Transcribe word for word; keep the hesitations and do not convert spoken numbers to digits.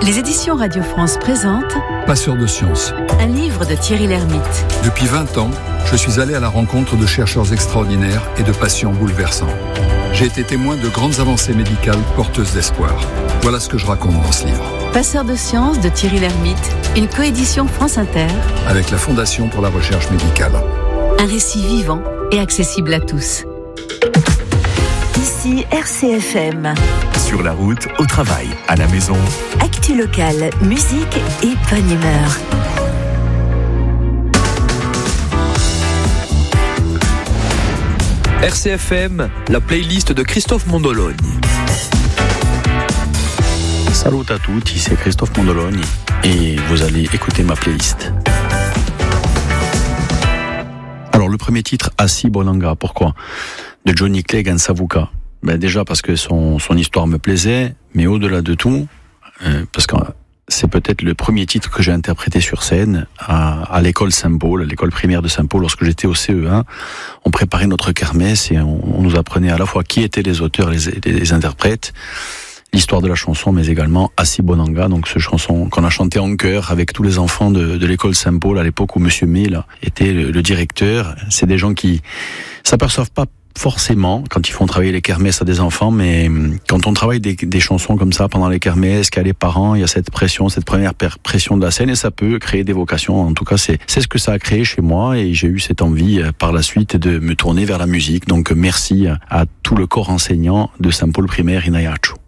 Les éditions Radio France présentent Passeur de sciences. Un livre de Thierry Lhermitte. Depuis vingt ans, je suis allé à la rencontre de chercheurs extraordinaires et de patients bouleversants. J'ai été témoin de grandes avancées médicales porteuses d'espoir. Voilà ce que je raconte dans ce livre. Passeur de sciences de Thierry Lhermitte, une coédition France Inter. Avec la Fondation pour la recherche médicale. Un récit vivant et accessible à tous. Ici R C F M. Sur la route, au travail, à la maison. Actu locale, musique et bonne humeur. R C F M, la playlist de Christophe Mondoloni. Salut à tutti, c'est Christophe Mondoloni et vous allez écouter ma playlist. Alors le premier titre, Assi Bonanga, pourquoi ? De Johnny Clegg and Savuka. Ben déjà parce que son, son histoire me plaisait, mais au-delà de tout, euh, parce que c'est peut-être le premier titre que j'ai interprété sur scène à, à l'école Saint-Paul, à l'école primaire de Saint-Paul, lorsque j'étais au C E un. On préparait notre kermesse et on, on nous apprenait à la fois qui étaient les auteurs et les, les, les interprètes, l'histoire de la chanson, mais également Assi Bonanga, donc ce chanson qu'on a chanté en chœur avec tous les enfants de, de l'école Saint-Paul à l'époque où Monsieur May là, était le, le directeur. C'est des gens qui s'aperçoivent pas forcément quand ils font travailler les kermesses à des enfants, mais quand on travaille des, des chansons comme ça pendant les kermesses, qu'il y a les parents, il y a cette pression, cette première pression de la scène et ça peut créer des vocations. En tout cas, c'est, c'est ce que ça a créé chez moi et j'ai eu cette envie par la suite de me tourner vers la musique. Donc merci à tout le corps enseignant de Saint-Paul primaire Inayacho.